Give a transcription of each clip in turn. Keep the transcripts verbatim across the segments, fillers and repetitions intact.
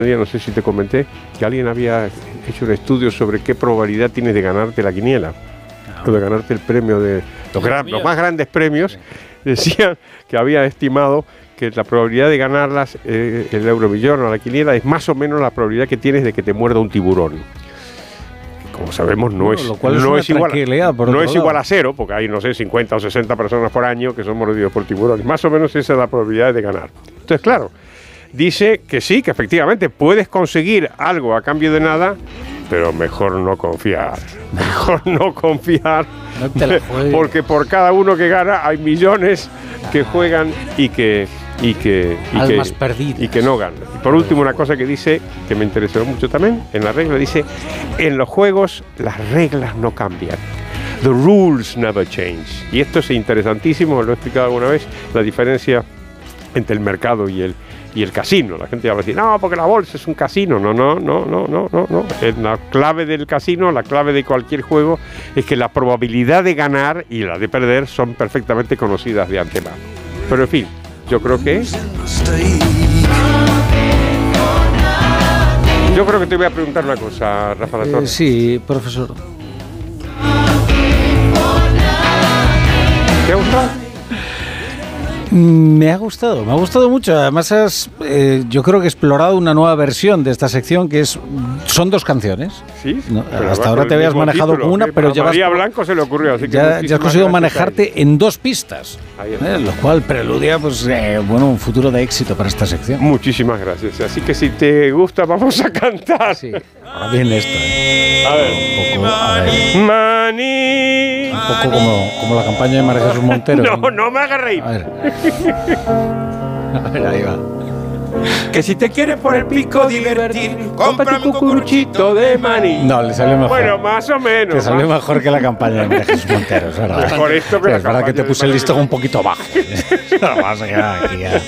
No sé si te comenté que alguien había hecho un estudio sobre qué probabilidad tienes de ganarte la quiniela, ah, o de ganarte el premio de los, gran, los más grandes premios. Decían que había estimado que la probabilidad de ganarlas, eh, el euromillón o la quiniela, es más o menos la probabilidad que tienes de que te muerda un tiburón. Como sabemos, no, bueno, es, es, no, es, igual a, no es igual a cero, porque hay, no sé, cincuenta o sesenta personas por año que son mordidos por tiburones. Más o menos esa es la probabilidad de ganar. Entonces, claro, dice que sí, que efectivamente puedes conseguir algo a cambio de nada, pero mejor no confiar. Mejor no confiar. No te la juegues. Porque por cada uno que gana hay millones que juegan y que y que y almas que, perdidas y que no ganan. Y por último, una cosa que dice que me interesó mucho también en la regla, dice: en los juegos las reglas no cambian. The rules never change. Y esto es interesantísimo, lo he explicado alguna vez, la diferencia entre el mercado y el y el casino. La gente va a decir, no, porque la bolsa es un casino. No, no, no, no, no, no, no. La clave del casino, la clave de cualquier juego, es que la probabilidad de ganar y la de perder son perfectamente conocidas de antemano. Pero en fin, yo creo que... Yo creo que te voy a preguntar una cosa, Rafa La Torre. Eh, sí, profesor. ¿Te ha gustado? Me ha gustado, me ha gustado mucho. Además, has, eh, yo creo que he explorado una nueva versión de esta sección que es son dos canciones. Sí. ¿No? Hasta ahora te habías manejado con una, pero ya a María Blanco se le ocurrió. Así que ya, ya has conseguido manejarte en dos pistas, eh, lo cual preludia, pues, eh, bueno, un futuro de éxito para esta sección. Muchísimas gracias. Así que si te gusta, vamos a cantar. Sí. Ahora viene esto. ¿eh? A ver. Un poco, a ver. Mani. Un poco como, como la campaña de María Jesús Montero. No, no, no me hagas reír. A ver. A ver, ahí va. Que si te quieres por el pico divertir, cómprate un cucuruchito de maní. No, le salió mejor. Bueno, más o menos. Te salió mejor que la campaña de María Jesús Montero, es verdad. Mejor esto que sí, la es verdad que te puse el listón un poquito bajo. Vamos a quedar aquí ya.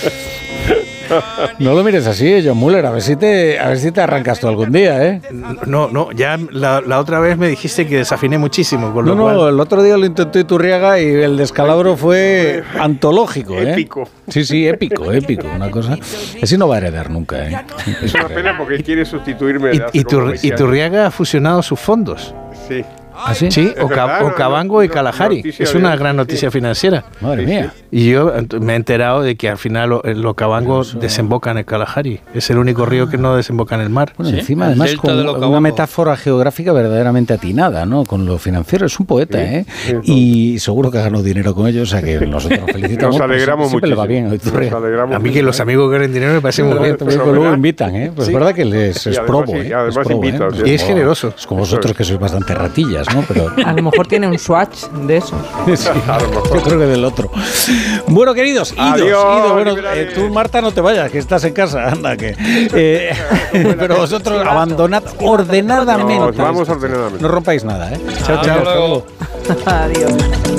No lo mires así, John Muller, a ver si te, a ver si te arrancas tú algún día, ¿eh? No, no, ya la, la otra vez me dijiste que desafiné muchísimo. Con no, lo no, cual... el otro día lo intentó Iturriaga y el descalabro fue antológico, ¿eh? Épico. Sí, sí, épico, épico, una cosa. Ese no va a heredar nunca, ¿eh? Es una pena porque quiere sustituirme. Y, Itur, Iturriaga ha fusionado sus fondos. Sí. ¿Ah, sí? Sí, Oca, Okavango y Kalahari. Es una gran noticia sí. financiera. Madre mía. Y yo me he enterado de que al final el Okavango eso... desemboca en el Kalahari. Es el único río que no desemboca en el mar. Bueno, ¿sí? Encima, además, con una metáfora geográfica verdaderamente atinada, ¿no? Con lo financiero. Es un poeta, sí, ¿eh? Sí, y seguro que ha ganado dinero con ellos, o sea que nosotros nos felicitamos. Nos alegramos mucho. Le va bien. Nos alegramos a mí que los amigos que ganen dinero me parece sí, muy bien. También que luego invitan, ¿eh? Pues es sí. verdad que les es probo, ¿eh? Además es probo, invita, ¿eh? Y es generoso. Es como vosotros que sois bastante ratillas, ¿no? Pero... A lo mejor tiene un swatch de esos. Sí, yo creo que del otro. Bueno, queridos, idos, Adiós, idos. Bueno, eh, tú, Marta, no te vayas, que estás en casa. Anda, que. Eh, pero vosotros abandonad ordenadamente. Nos vamos ordenadamente. No rompáis nada, ¿eh? Chao, chao. Adiós.